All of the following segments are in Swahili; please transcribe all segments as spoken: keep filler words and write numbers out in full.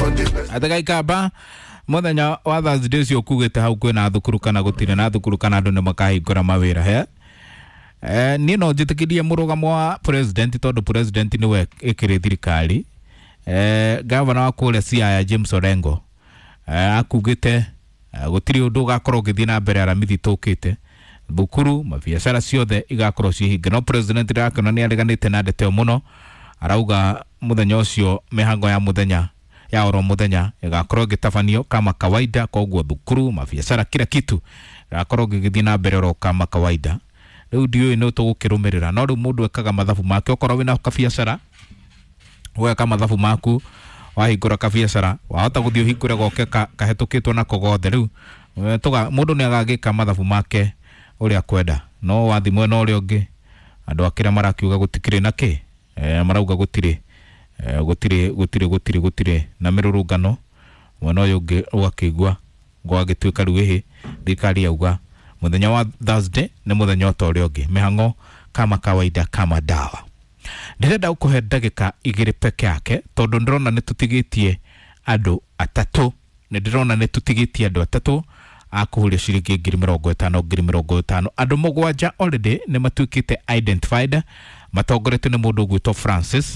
Ataka ikaba muthenya wa Thursday ucio kugite hau kwina thukuru kana gutire na thukuru kana andu nimakahingura mawira he eh ni no njitikirie murugamo wa president tondu president niwe ikiri thirikari eh governor wa kule Siaya James Orengo eh akugite gutiri undu gakorwo githii na mbere aramithi tukite thukuru mabiacara ciothe igakorwo cihinga no president rakana ni areganite na ndete muno arauga muthenya ucio mihango ya muthenya ya oro muthenya igakorwo gitafanio kama kawaida koguo thukuru mabiacara kila kitu igakorwo githii na mbere ro kama kawaida riu ndiyo ino tugukirumirira no riu mundu ekaga mathabu make okorwo wina kabiacara weka mathabu maku wahingura kabiacara wahota guthio hingure goke kahetukitwo na kogothe riu tuga mundu ni agagika mathabu make uria kwenda no wathi mwena uria ungi andu akira marakiuga gutikire na ki eh marauga gutire eh gutire gutire gutire gutire na mirurungano mwena uyu ungi ugakigwa gwagituika riu ihi thikari yauga muthenya wa Thursday ni muthenya utorio ungi mihango kama kawaida kama dawa ndirenda ukuhe ndagika igiri peke yake tondu ndirona nitutigitie andu atatu ndirona nitutigitie andu atatu akuhuria ciringi ngiri mirongo itano ngiri mirongo itano andu mugwanja already ni matuikite identified matongoretwe ni mundu gwitwo Francis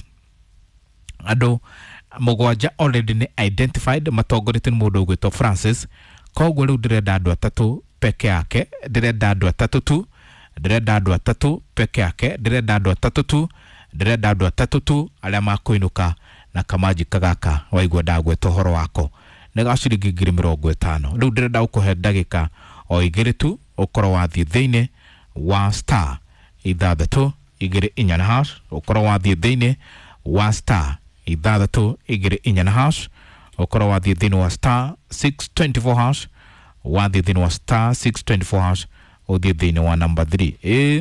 andu mugwanja already ni identified matongoretwe ni mundu gwitwo Francis koguo riu ndirenda andu atatu peke yake ndirenda andu atatu tu ndirenda andu atatu peke yake ndirenda andu atatu tu ndirenda andu atatu tu aria makuinuka na kamaji kagaka waigua ndagweta horo wako nega ciringi ngiri mirongo itano riu ndirenda ukuhe ndagika o igiri tu ukorwo wathie thiine wa star ithathatu igiri inya na hash ukorwo wathie thiine wa star ithathatu igiri inya na hash ukorwo wathie thiine wa star six twenty-four hash wathie thiine wa star six twenty-four hash uthie thiine wa number three eh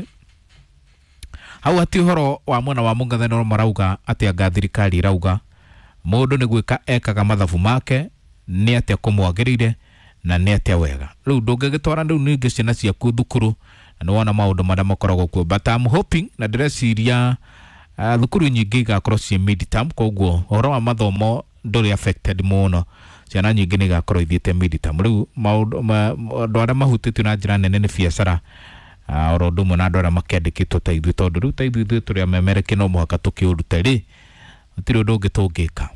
hau ati horo wa mwana wa mungathano marauga ati anga thirikari rauga mundu ni gwika ekaga mathabu make ni ati kumwagirire na ni ati wega riu ndungigitwara riu ningi ciana ciaku thukuru na wona maundu maria makoragwo kuo but I'm hoping na direciria uh, thukuru nyingi igakorwo ci mid-term koguo horo wa mathomo nduri affected muno ciana nyingi ni igakorwo ithiite mid-term riu maundu andu aria mahutitio na njira nene ni biacara Uh, oro ndumo na andu aria makendikitwo ta ithuĩ tondu riu ta ithuĩ ithuĩ turi amemereki no muhaka tukiuruta ri gutiri undu ungi tungika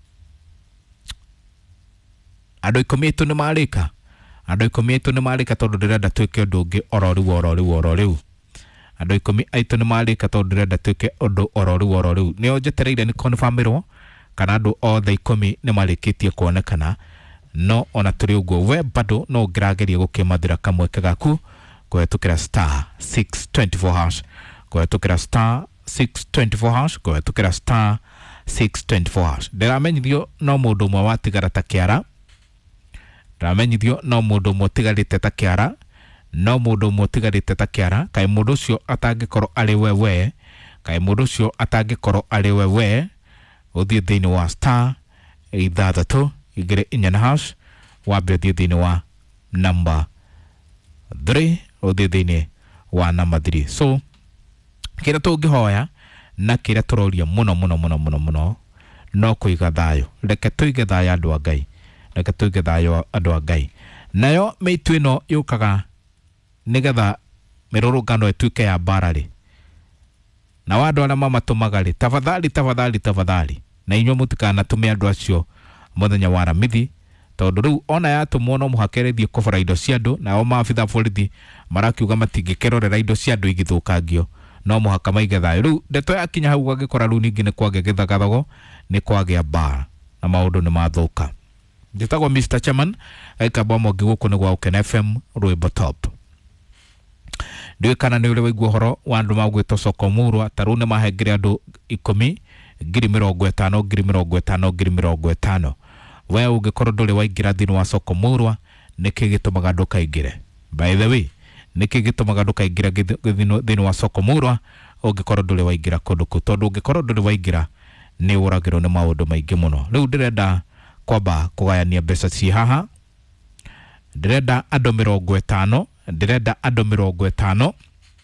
andu ikumi aitu ni marika andu ikumi aitu ni marika tondu ndirenda twike undu ungi oro riu oro riu oro riu andu ikumi aitu ni marika tondu ndirenda twike undu oro riu oro riu nio njetereire ni confirmirwo kana andu othe ikumi ni marikitie kuonekana no ona turi uguo we bado no ngirageria gukimathira kamweke gaku kuhetukira star six twenty-four hash kuhetukira star six twenty-four hash kuhetukira star six twenty-four hash ndiramenyithio no mundu umwe watigara ta kiara ndiramenyithio no mundu umwe tigarite ta kiara no mundu umwe tigarite ta kiara kai mundu ucio atangikorwo ari wewe kai mundu ucio atangikorwo ari wewe uthie thiini wa star ithathatu igiri inya na hash wambe thie thiini wa number three uthie thiini wa number three so kira tungihoya na kira turoria muno muno muno muno muno no kuiga thayo reke tuige thayo andu a Ngai reke tuige thayo andu a Ngai nayo meitu ino yukaga nigetha mirurungano etuike ya barari na wandu aria mamatumaga ri tafadhali tafadhali tafadhali na inyo mutikana tumia andu acio muthenya wa ramithi tondu riu ona yatumwo no muhakerethie kobora indo cia andu na o maabitha borithi marakiuga matingikerorera indo cia andu igithukangio no muhaka maige thayo riu ndeto yakinya hau gagikora riu ningi ni kwage githagathago ni kwage bar na maundu ni mathuka njitagwo Mister Chairman aikamba mongi guku ni gwa Uken F M Rwimbo Top ndiwe kana ni uri waigua horo wa andu magwitwo Sokomurwa taru ni mahengire andu ikumi ngiri mirongo itano ngiri mirongo itano ngiri mirongo itano we ungikorwo nduri waingira thini wa Sokomurwa niki gitumaga ndukaingire by the way niki gitumaga ndukaingira thini wa Sokomurwa ungikorwo nduri waingira kundu ku tondu ungikorwo nduri waingira ni uragirwo ni maundu maingi muno riu ndirenda kwamba kugayania mbeca ci haha ndirenda andu mirongo itano ndirenda andu mirongo itano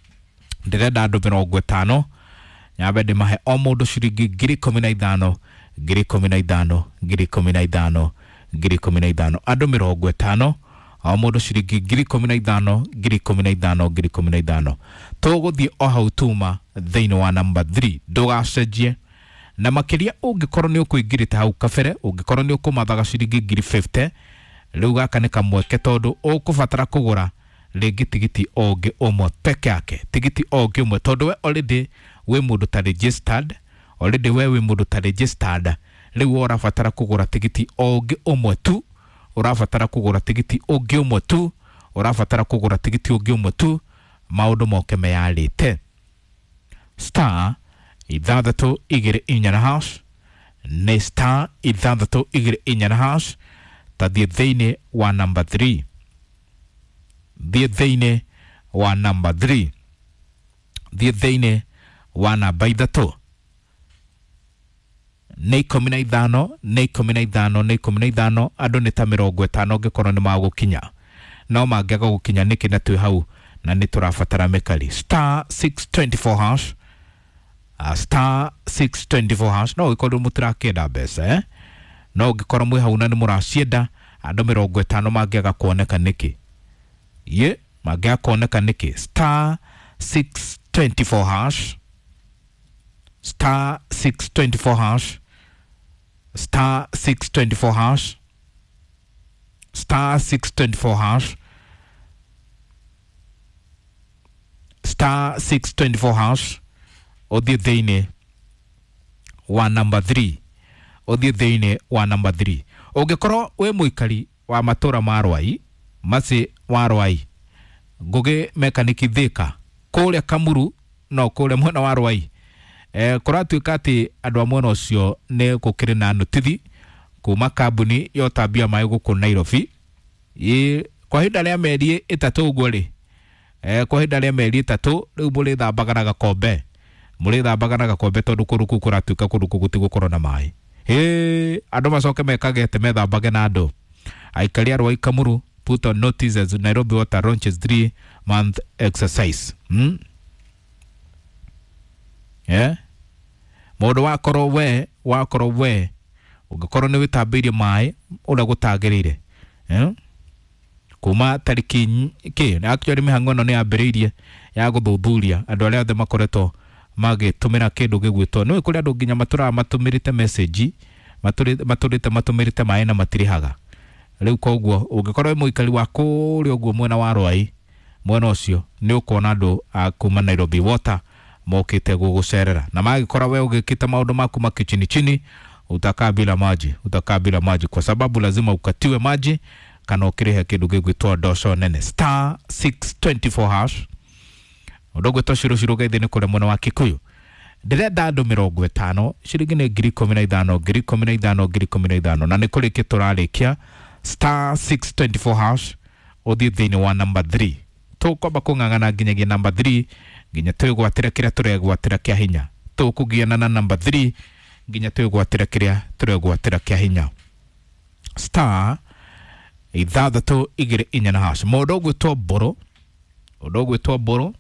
ndirenda andu mirongo itano nyambe ndimahe o mundu ciringi ngiri ikumi na ithano ngiri kumi na ithano ngiri kumi na ithano ngiri kumi na ithano andu mirongo itano o mundu ciringi ngiri kumi na ithano ngiri kumi na ithano ngiri kumi na ithano tuguthie o hau tuma thiini wa number three ndugacenjie na makiria ungikorwo ni ukuingirite hau kabere ungikorwo ni ukumathaga ciringi ngiri fifty riu gaka ni kamweke tondu ukubatara kugura ringi tigiti ongi umwe peke yake tigiti ongi umwe tondu we already we mundu ta registered already we we mundu ta registered riu urabatara kugura tigiti ongi umwe tu urabatara kugura tigiti ongi umwe tu urabatara kugura tigiti ongi umwe tu maundu moke meyarite star ithathatũ igĩrĩ inya na hash nĩ star ithathatũ igĩrĩ inya na hash tathiĩ thĩinĩ wa number three thiĩ thĩinĩ wa number three thiĩ thĩinĩ wa namba ithatũ nĩ ikũmi na ithano nĩ ikũmi na ithano nĩ ikũmi na ithano andũ nĩ ta mĩrongo ĩtano ngĩkorwo nĩ magũkinya no mangĩaga gũkinya nĩkĩ na twĩ hau na nĩ tũrabatara mĩkari star six twenty-four hash Uh, star six twenty-four hash no gikorwo mutirakenda mbeca eh no gikorwo mwe hau na ni muracienda andu mirongo itano mangiaga kuoneka niki ye mangiaga kuoneka niki star six twenty-four hash star six twenty-four hash star six twenty-four hash star six twenty-four hash star six twenty-four hash othie thĩinĩ wa number three othie thĩinĩ wa number three ungikorwo we muikari wa matura ma Rwai maci wa Rwai ngugi mekaniki Thika kuria Kamuru no kuria mwena wa Rwai eh kuratuika ati andu a mwena ucio ne gukiri na notithi kuma kambuni yotambia mai guku Nairobi i kwa hinda ria meri itatu uguo ri eh kwa hinda ria meri itatu riu muri thambaga gakombe muri thambaga na gakombe tondu kuruku kuratuika kuruku gutigukoro na mai he andu macoke mekagete methambage na andu aikari a Rwai Kamuru put on notice as Nairobi Water launches three month exercise hmm yeah modo wakoro we wakoro we ugikoro ni witambirie mai ura gutagirire eh kuma tariki ke na actually mihango no ni ambiririe ya guthuthuria andu aria othe makoretwo magitumira kindu gigwitwo no kuri andu nginya matura matumirite message maturite maturite matumirite mai na matirihaga riu koguo ungikorwo muikari wa kuri oguo mwena wa Rwai mwena ucio ni ukona andu akuma Nairobi Water mokite gugucerera na magikora we ugikita maundu maku makichini chini utakaa bila maji utakaa bila maji kwa sababu lazima ukatiwe maji kana ukirihe kindu gigwitwo doco nene star six twenty-four hash udogo to shiro shiro gaide ni kule mwana wa Kikuyu ndirenda andu mirongo itano ciringi ni ngiri kumi na ithano ngiri kumi na ithano ngiri kumi na ithano na ni kuri kiturarekia star six twenty-four hash uthie thini wa number three tukwamba kung'ang'ana nginyagia number three nginya twigwatira kiria turegwatira kia hinya tukugiana na number three nginya twigwatira kiria turegwatira kia hinya star ithathatũ igĩrĩ inya na hash mundu gwitwo Boro mundu gwitwo Boro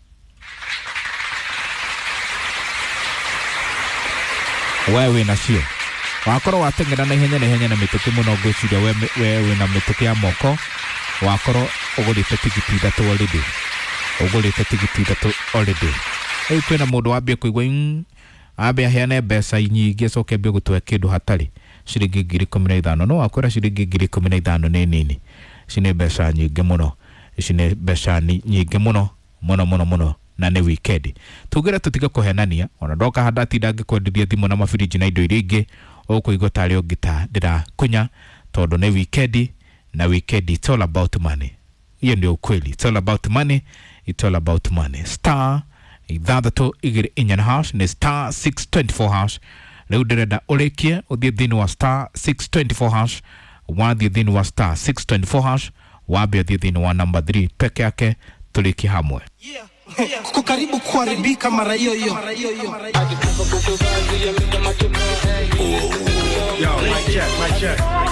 wewe na cio wakoro watengera na ihenya na ihenya na mituki muno gwiciria we wewe na mituki ya moko wakoro ugurite tigiti ithatu already ugurite tigiti ithatu already ei kwina mundu wambie kuigwa abe aheane mbeca nyingi coke mbie gutwe kindu hatari ciringi ngiri kumi na ithano no akwira ciringi ngiri kumi na ithano ni nini cine mbeca nyingi muno cine mbeca nyingi muno muno muno muno na ni weekend tugira tutiga kuhenania ona ndoka handa tinda ngikwenderia thimo na mafiriji na indo iringi ukuigwa tari ongita ndira kunya tondu ni weekend na weekend it's all about money hiyo ndio ukweli it's all about money it's all about money star ithathatũ igĩrĩ inya na hash ni star six twenty-four hash riu ndirenda urikie uthie thini wa star six twenty-four hash wathie thini wa star six twenty-four hash wabe uthie thini wa number three peke yake tuliki hamwe yeah. Kuko karibu kuharibika mara hiyo hiyo. Yo, mic check, mic check.